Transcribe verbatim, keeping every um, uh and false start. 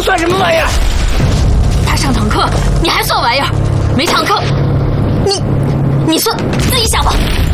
算什么玩意儿？ 他上堂课，你还算玩意儿？没上课，你你算自己想吧。